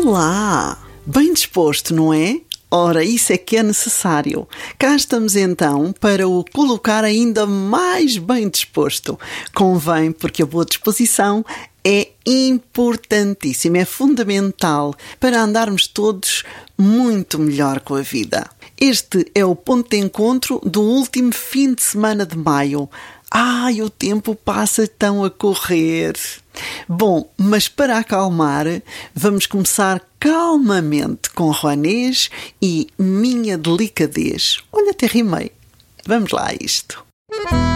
Olá! Bem disposto, não é? Ora, isso é que é necessário. Cá estamos então para o colocar ainda mais bem disposto. Convém, porque a boa disposição é importantíssima, é fundamental para andarmos todos muito melhor com a vida. Este é o ponto de encontro do último fim de semana de maio. Ai, o tempo passa tão a correr. Bom, mas para acalmar, vamos começar calmamente com Rouanês e Minha Delicadez. Olha, até rimei. Vamos lá a isto.